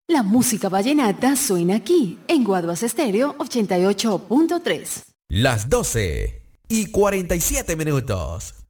La música vallenata suena aquí, en Guaduas Estéreo 88.3. Las 12:47.